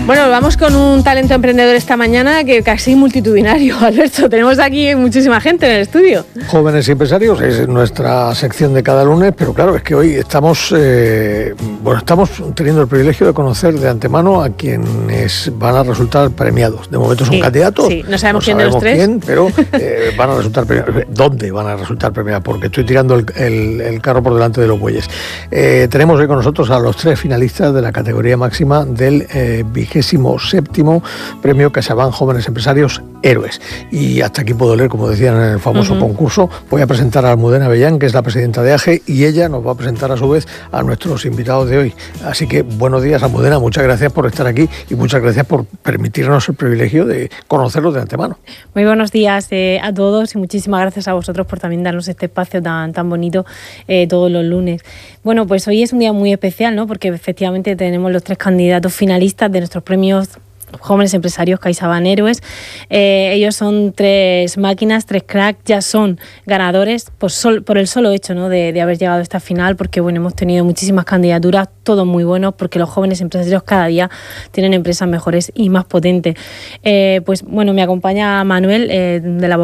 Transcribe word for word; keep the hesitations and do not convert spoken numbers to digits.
Bueno, vamos con un talento emprendedor esta mañana que casi multitudinario, Alberto. Tenemos aquí muchísima gente en el estudio. Jóvenes y empresarios es nuestra sección de cada lunes, pero claro, es que hoy estamos, eh, bueno, estamos teniendo el privilegio de conocer de antemano a quienes van a resultar premiados. De momento son Sí, candidatos. sí, no sabemos no quién de los tres. Quién, pero eh, van a resultar premiados. ¿Dónde van a resultar premiados? Porque estoy tirando el, el, el carro por delante de los bueyes. Eh, tenemos hoy con nosotros a los tres finalistas de la categoría máxima del eh, vigésimo séptimo premio CaixaBank Jóvenes Empresarios Héroes. Y hasta aquí puedo leer, como decían en el famoso uh-huh. concurso. Voy a presentar a Almudena Avellán, que es la presidenta de A G E, y ella nos va a presentar a su vez a nuestros invitados de hoy. Así que buenos días, Almudena, muchas gracias por estar aquí y muchas gracias por permitirnos el privilegio de conocerlos de antemano. Muy buenos días eh, a todos y muchísimas gracias a vosotros por también darnos este espacio tan, tan bonito eh, todos los lunes. Bueno, pues hoy es un día muy especial, ¿no? Porque efectivamente tenemos los tres candidatos finalistas de nuestros premios Jóvenes Empresarios CaixaBank Héroes. Eh, ellos son tres máquinas, tres cracks, ya son ganadores por, sol, por el solo hecho, ¿no? de, de haber llegado a esta final, porque bueno, hemos tenido muchísimas candidaturas, todos muy buenos, porque los jóvenes empresarios cada día tienen empresas mejores y más potentes. Eh, pues bueno, me acompaña Manuel eh, de la